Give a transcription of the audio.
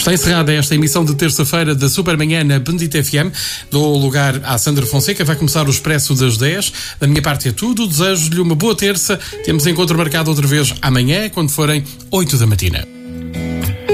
Está encerrada esta emissão de terça-feira da Supermanhã na Bendita FM. Dou lugar à Sandra Fonseca. Vai começar o Expresso das 10. Da minha parte é tudo. Desejo-lhe uma boa terça. Temos encontro marcado outra vez amanhã, quando forem 8 da matina.